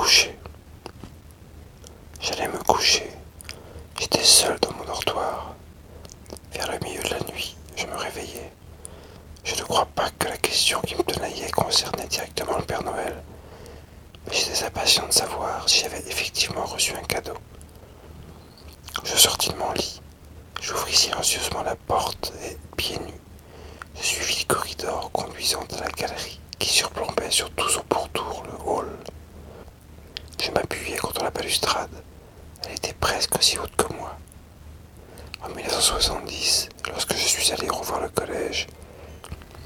coucher. J'allais me coucher. J'étais seul dans mon dortoir. Vers le milieu de la nuit, je me réveillais. Je ne crois pas que la question qui me tenaillait concernait directement le Père Noël, mais j'étais impatient de savoir si j'avais effectivement reçu un cadeau. Je sortis de mon lit. J'ouvris silencieusement la porte et, pieds nus, je suivis le corridor conduisant à la galerie qui surplombait sur tout son pourtour le hall. Je m'appuyai contre la balustrade. Elle était presque aussi haute que moi. En 1970, lorsque je suis allé revoir le collège,